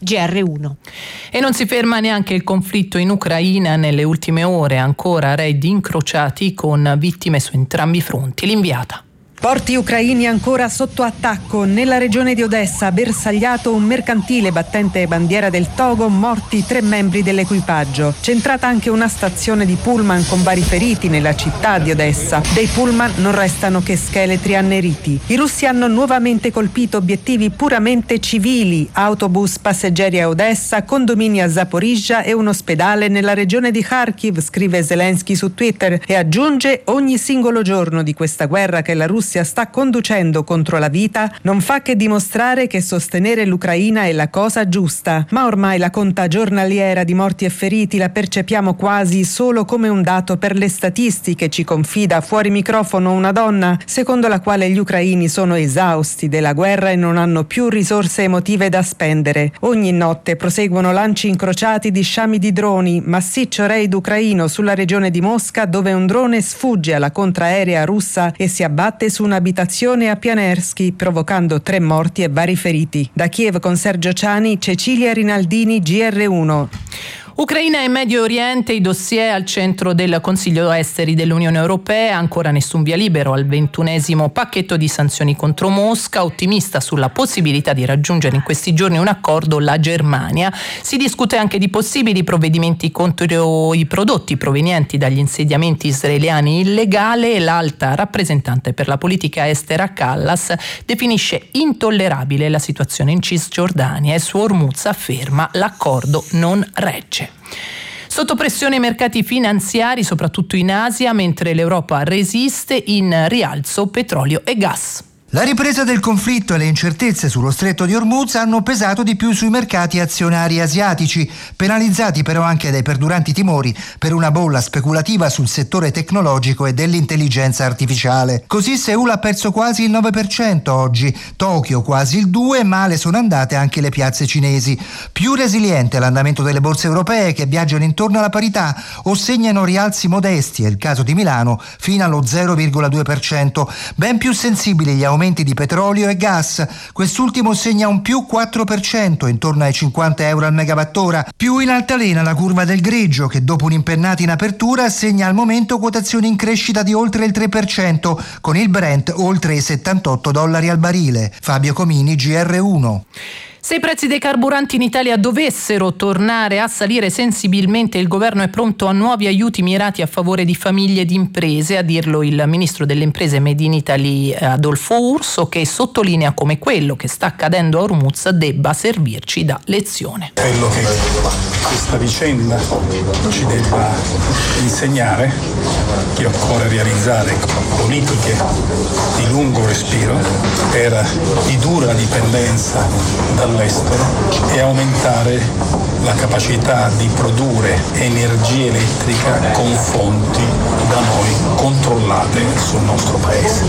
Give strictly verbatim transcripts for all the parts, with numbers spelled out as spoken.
G R uno. E non si ferma neanche il conflitto in Ucraina. Nelle ultime ore ancora raid incrociati con vittime su entrambi i fronti. L'inviata. Porti ucraini ancora sotto attacco. Nella regione di Odessa, bersagliato un mercantile battente bandiera del Togo, morti tre membri dell'equipaggio. Centrata anche una stazione di pullman con vari feriti nella città di Odessa. Dei pullman non restano che scheletri anneriti. I russi hanno nuovamente colpito obiettivi puramente civili: autobus passeggeri a Odessa, condomini a Zaporizhzhia e un ospedale nella regione di Kharkiv, scrive Zelensky su Twitter, e aggiunge: ogni singolo giorno di questa guerra che la Russia sta conducendo contro la vita non fa che dimostrare che sostenere l'Ucraina è la cosa giusta. Ma ormai la conta giornaliera di morti e feriti la percepiamo quasi solo come un dato per le statistiche, ci confida fuori microfono una donna, secondo la quale gli ucraini sono esausti della guerra e non hanno più risorse emotive da spendere. Ogni notte proseguono lanci incrociati di sciami di droni, massiccio raid ucraino sulla regione di Mosca, dove un drone sfugge alla contraerea russa e si abbatte su un'abitazione a Pianersky, provocando tre morti e vari feriti. Da Kiev con Sergio Ciani, Cecilia Rinaldini, G R uno. Ucraina e Medio Oriente, i dossier al centro del Consiglio Esteri dell'Unione Europea, ancora nessun via libero al ventunesimo pacchetto di sanzioni contro Mosca. Ottimista sulla possibilità di raggiungere in questi giorni un accordo la Germania. Si discute anche di possibili provvedimenti contro i prodotti provenienti dagli insediamenti israeliani illegali e l'alta rappresentante per la politica estera Callas definisce intollerabile la situazione in Cisgiordania e su Hormuz afferma l'accordo non regge. Sotto pressione i mercati finanziari, soprattutto in Asia, mentre l'Europa resiste, in rialzo petrolio e gas. La ripresa del conflitto e le incertezze sullo stretto di Hormuz hanno pesato di più sui mercati azionari asiatici, penalizzati però anche dai perduranti timori per una bolla speculativa sul settore tecnologico e dell'intelligenza artificiale. Così Seul ha perso quasi il nove per cento oggi, Tokyo quasi il due per cento, male sono andate anche le piazze cinesi. Più resiliente l'andamento delle borse europee, che viaggiano intorno alla parità o segnano rialzi modesti, è il caso di Milano, fino allo zero virgola due per cento. Ben più sensibili gli aumenti di petrolio e gas, quest'ultimo segna un più quattro per cento, intorno ai cinquanta euro al megawattora. Più in altalena la curva del greggio, che dopo un'impennata in apertura segna al momento quotazioni in crescita di oltre il tre per cento, con il Brent oltre i settantotto dollari al barile. Fabio Comini, G R uno. Se i prezzi dei carburanti in Italia dovessero tornare a salire sensibilmente, il governo è pronto a nuovi aiuti mirati a favore di famiglie ed imprese, a dirlo il ministro delle imprese Made in Italy Adolfo Urso, che sottolinea come quello che sta accadendo a Hormuz debba servirci da lezione. Quello che questa vicenda ci debba insegnare che occorre realizzare politiche di lungo respiro per di dura dipendenza dal all'estero e aumentare la capacità di produrre energia elettrica con fonti da noi controllate sul nostro paese.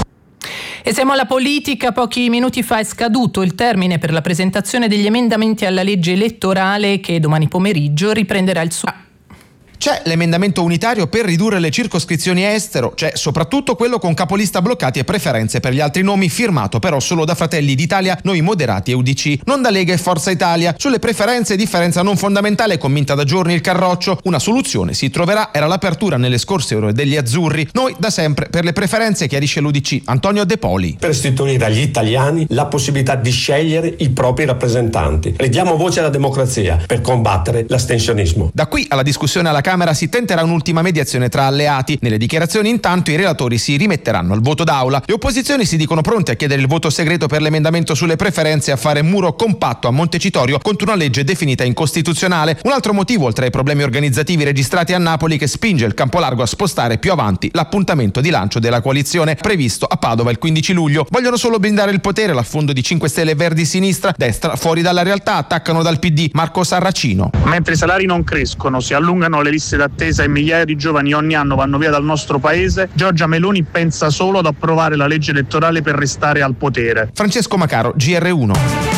E siamo alla politica. Pochi minuti fa è scaduto il termine per la presentazione degli emendamenti alla legge elettorale, che domani pomeriggio riprenderà il suo... C'è l'emendamento unitario per ridurre le circoscrizioni estero, c'è soprattutto quello con capolista bloccati e preferenze per gli altri nomi, firmato però solo da Fratelli d'Italia, Noi Moderati e U D C, non da Lega e Forza Italia. Sulle preferenze, differenza non fondamentale, commenta da giorni il Carroccio, una soluzione si troverà, era l'apertura nelle scorse ore degli azzurri. Noi da sempre per le preferenze, chiarisce l'U D C, Antonio De Poli. Per restituire agli italiani la possibilità di scegliere i propri rappresentanti. Ridiamo voce alla democrazia per combattere l'astensionismo. Da qui alla discussione alla Camera si tenterà un'ultima mediazione tra alleati. Nelle dichiarazioni intanto i relatori si rimetteranno al voto d'aula. Le opposizioni si dicono pronte a chiedere il voto segreto per l'emendamento sulle preferenze e a fare muro compatto a Montecitorio contro una legge definita incostituzionale. Un altro motivo, oltre ai problemi organizzativi registrati a Napoli, che spinge il Campolargo a spostare più avanti l'appuntamento di lancio della coalizione previsto a Padova il quindici luglio. Vogliono solo blindare il potere, l'affondo di cinque Stelle e Verdi Sinistra, destra fuori dalla realtà, attaccano dal P D. Marco Sarracino. Mentre i salari non crescono, si allungano le liste d'attesa e migliaia di giovani ogni anno vanno via dal nostro paese, Giorgia Meloni pensa solo ad approvare la legge elettorale per restare al potere. Francesco Macaro, G R uno.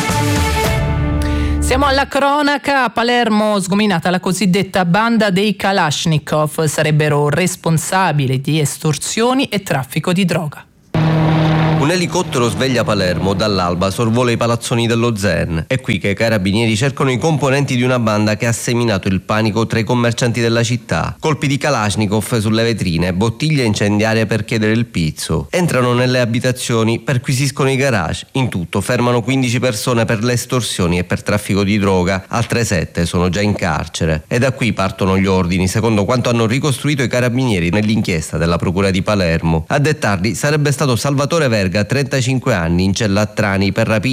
Siamo alla cronaca. A Palermo sgominata la cosiddetta banda dei Kalashnikov, sarebbero responsabili di estorsioni e traffico di droga. Un Un elicottero sveglia Palermo, dall'alba sorvola i palazzoni dello Zen. È qui che i carabinieri cercano i componenti di una banda che ha seminato il panico tra i commercianti della città. Colpi di Kalashnikov sulle vetrine, bottiglie incendiarie per chiedere il pizzo. Entrano nelle abitazioni, perquisiscono i garage. In tutto fermano quindici persone per le estorsioni e per traffico di droga. Altre sette sono già in carcere. E da qui partono gli ordini, secondo quanto hanno ricostruito i carabinieri nell'inchiesta della Procura di Palermo. A dettarli sarebbe stato Salvatore Verga, trentacinque anni, in cella a Trani per rapina